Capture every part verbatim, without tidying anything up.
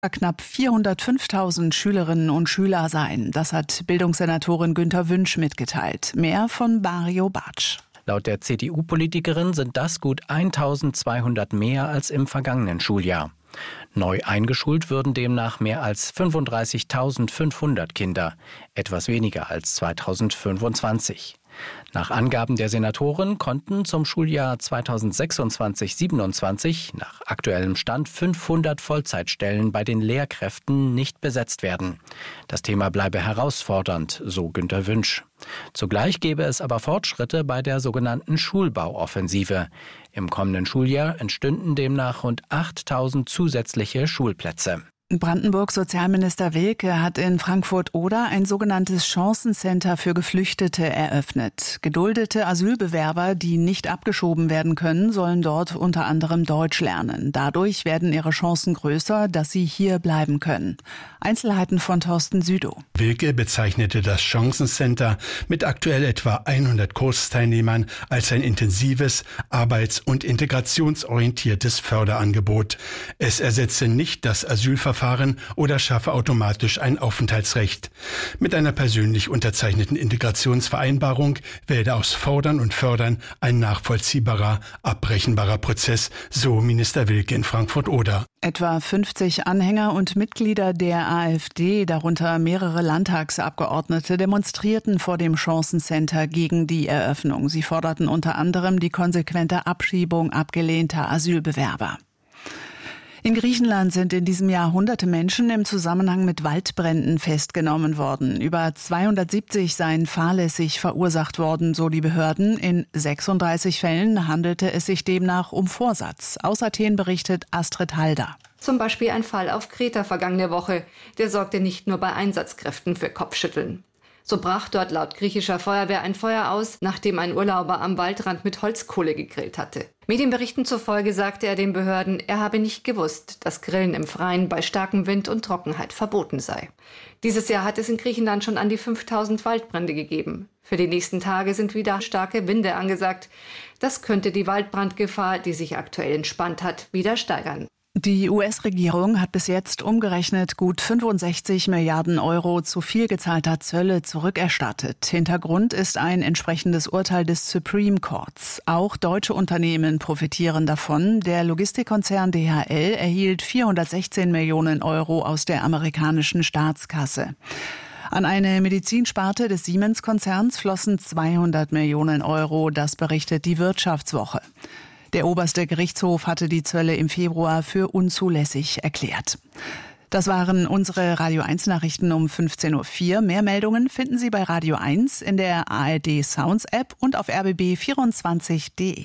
knapp vierhundertfünftausend Schülerinnen und Schüler seien. Das hat Bildungssenatorin Günter Wünsch mitgeteilt. Mehr von Mario Bartsch. Laut der C D U-Politikerin sind das gut eintausendzweihundert mehr als im vergangenen Schuljahr. Neu eingeschult würden demnach mehr als fünfunddreißigtausendfünfhundert Kinder, etwas weniger als zweitausendfünfundzwanzig. Nach Angaben der Senatorin konnten zum Schuljahr zweitausendsechsundzwanzig siebenundzwanzig nach aktuellem Stand fünfhundert Vollzeitstellen bei den Lehrkräften nicht besetzt werden. Das Thema bleibe herausfordernd, so Günter Wünsch. Zugleich gäbe es aber Fortschritte bei der sogenannten Schulbauoffensive. Im kommenden Schuljahr entstünden demnach rund achttausend zusätzliche Schulplätze. Brandenburgs Sozialminister Wilke hat in Frankfurt-Oder ein sogenanntes Chancencenter für Geflüchtete eröffnet. Geduldete Asylbewerber, die nicht abgeschoben werden können, sollen dort unter anderem Deutsch lernen. Dadurch werden ihre Chancen größer, dass sie hier bleiben können. Einzelheiten von Thorsten Südow. Wilke bezeichnete das Chancencenter mit aktuell etwa hundert Kursteilnehmern als ein intensives, arbeits- und integrationsorientiertes Förderangebot. Es ersetze nicht das Asylverfahren oder schaffe automatisch ein Aufenthaltsrecht. Mit einer persönlich unterzeichneten Integrationsvereinbarung werde aus Fordern und Fördern ein nachvollziehbarer, abbrechenbarer Prozess, so Minister Wilke in Frankfurt-Oder. Etwa fünfzig Anhänger und Mitglieder der AfD, darunter mehrere Landtagsabgeordnete, demonstrierten vor dem Chancencenter gegen die Eröffnung. Sie forderten unter anderem die konsequente Abschiebung abgelehnter Asylbewerber. In Griechenland sind in diesem Jahr hunderte Menschen im Zusammenhang mit Waldbränden festgenommen worden. Über zweihundertsiebzig seien fahrlässig verursacht worden, so die Behörden. In sechsunddreißig Fällen handelte es sich demnach um Vorsatz. Aus Athen berichtet Astrid Halder. Zum Beispiel ein Fall auf Kreta vergangene Woche. Der sorgte nicht nur bei Einsatzkräften für Kopfschütteln. So brach dort laut griechischer Feuerwehr ein Feuer aus, nachdem ein Urlauber am Waldrand mit Holzkohle gegrillt hatte. Medienberichten zufolge sagte er den Behörden, er habe nicht gewusst, dass Grillen im Freien bei starkem Wind und Trockenheit verboten sei. Dieses Jahr hat es in Griechenland schon an die fünftausend Waldbrände gegeben. Für die nächsten Tage sind wieder starke Winde angesagt. Das könnte die Waldbrandgefahr, die sich aktuell entspannt hat, wieder steigern. Die U S-Regierung hat bis jetzt umgerechnet gut fünfundsechzig Milliarden Euro zu viel gezahlter Zölle zurückerstattet. Hintergrund ist ein entsprechendes Urteil des Supreme Courts. Auch deutsche Unternehmen profitieren davon. Der Logistikkonzern D H L erhielt vierhundertsechzehn Millionen Euro aus der amerikanischen Staatskasse. An eine Medizinsparte des Siemens-Konzerns flossen zweihundert Millionen Euro, das berichtet die Wirtschaftswoche. Der oberste Gerichtshof hatte die Zölle im Februar für unzulässig erklärt. Das waren unsere Radio eins Nachrichten um fünfzehn Uhr vier. Mehr Meldungen finden Sie bei Radio eins in der A R D Sounds App und auf r b b vierundzwanzig punkt d e.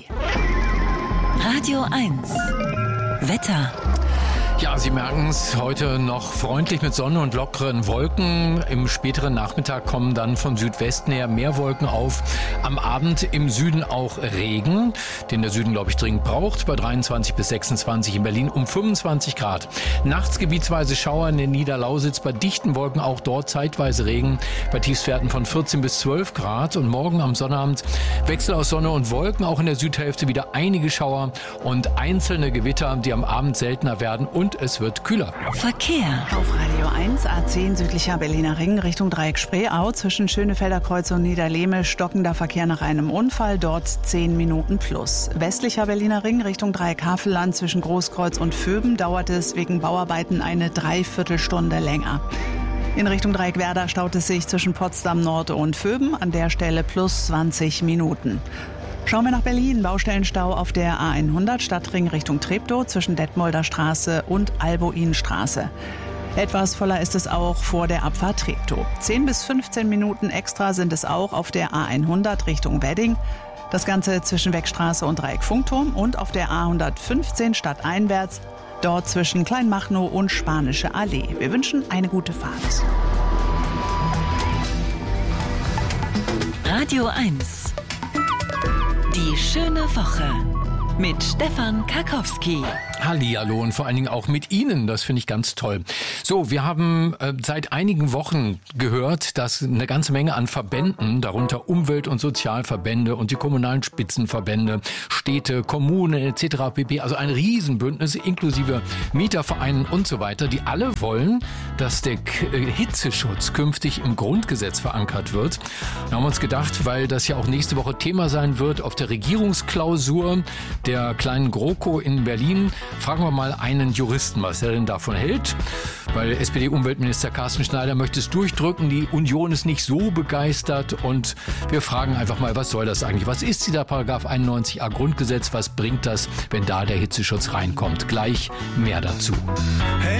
Radio eins Wetter. Ja, Sie merken es, heute noch freundlich mit Sonne und lockeren Wolken. Im späteren Nachmittag kommen dann von Südwesten her mehr Wolken auf. Am Abend im Süden auch Regen, den der Süden, glaube ich, dringend braucht. Bei dreiundzwanzig bis sechsundzwanzig in Berlin um fünfundzwanzig Grad. Nachts gebietsweise Schauer in der Niederlausitz. Bei dichten Wolken auch dort zeitweise Regen. Bei Tiefstwerten von vierzehn bis zwölf Grad. Und morgen am Sonnabend Wechsel aus Sonne und Wolken. Auch in der Südhälfte wieder einige Schauer und einzelne Gewitter, die am Abend seltener werden. Und Und es wird kühler. Verkehr. Auf Radio eins, A zehn südlicher Berliner Ring Richtung Dreieck Spreeau zwischen Schönefelder Kreuz und Niederlehme stockender Verkehr nach einem Unfall, dort zehn Minuten plus. Westlicher Berliner Ring Richtung Dreieck Havelland zwischen Großkreuz und Vöben dauert es wegen Bauarbeiten eine Dreiviertelstunde länger. In Richtung Dreieck Werder staut es sich zwischen Potsdam Nord und Vöben, an der Stelle plus zwanzig Minuten. Schauen wir nach Berlin. Baustellenstau auf der A hundert Stadtring Richtung Treptow zwischen Detmolder Straße und Albuinstraße. Etwas voller ist es auch vor der Abfahrt Treptow. zehn bis fünfzehn Minuten extra sind es auch auf der A hundert Richtung Wedding. Das Ganze zwischen Wegstraße und Dreieck Funkturm und auf der A hundertfünfzehn stadteinwärts, dort zwischen Kleinmachnow und Spanische Allee. Wir wünschen eine gute Fahrt. Radio eins. Die schöne Woche mit Stefan Karkowski. Hallihallo und vor allen Dingen auch mit Ihnen. Das finde ich ganz toll. So, wir haben äh, seit einigen Wochen gehört, dass eine ganze Menge an Verbänden, darunter Umwelt- und Sozialverbände und die kommunalen Spitzenverbände, Städte, Kommunen et cetera pp., also ein Riesenbündnis inklusive Mietervereinen und so weiter, die alle wollen, dass der K- äh, Hitzeschutz künftig im Grundgesetz verankert wird. Da haben wir uns gedacht, weil das ja auch nächste Woche Thema sein wird auf der Regierungsklausur der kleinen GroKo in Berlin, fragen wir mal einen Juristen, was er denn davon hält. Weil S P D-Umweltminister Carsten Schneider möchte es durchdrücken, die Union ist nicht so begeistert und wir fragen einfach mal, was soll das eigentlich? Was ist dieser Paragraph einundneunzig a Grundgesetz? Was bringt das, wenn da der Hitzeschutz reinkommt? Gleich mehr dazu.